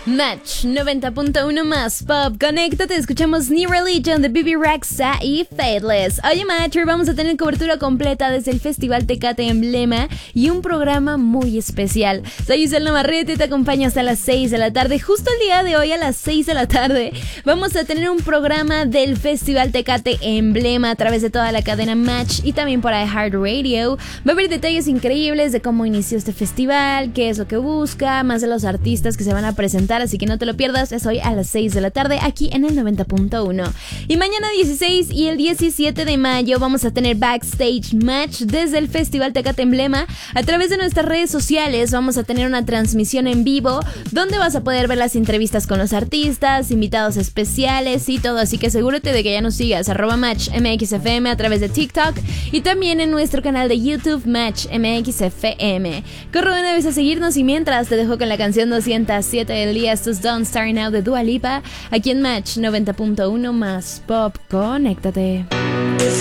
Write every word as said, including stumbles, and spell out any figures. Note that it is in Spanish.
Match noventa punto uno más Pop. Conéctate, escuchamos New Religion de B B Rexha y Faithless. Oye Matcher, vamos a tener cobertura completa desde el Festival Tecate Emblema y un programa muy especial. Soy Isel Navarrete y te acompaño hasta las seis de la tarde. Justo el día de hoy a las seis de la tarde vamos a tener un programa del Festival Tecate Emblema a través de toda la cadena Match y también por iHeartRadio. Va a haber detalles increíbles de cómo inició este festival, qué es lo que busca, más de los artistas que se van a presentar, así que no te lo pierdas. Es hoy a las seis de la tarde aquí en el noventa punto uno. Y mañana dieciséis y el diecisiete de mayo vamos a tener Backstage Match desde el Festival Tecate Emblema. A través de nuestras redes sociales vamos a tener una transmisión en vivo donde vas a poder ver las entrevistas con los artistas, invitados especiales y todo, así que asegúrate de que ya nos sigas arroba Match M X F M a través de TikTok y también en nuestro canal de YouTube Match M X F M. Corre de una vez a seguirnos y mientras te dejo con la canción doscientos siete del día. Esto es Don't Start Now de Dua Lipa, aquí en Match noventa punto uno más Pop. Conéctate.